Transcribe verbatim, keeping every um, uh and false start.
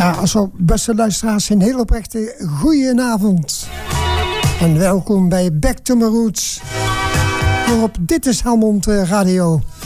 Ja, also, beste luisteraars, een heel oprechte goedenavond. En welkom bij Back to My Roots. Hier op Dit is Helmond Radio.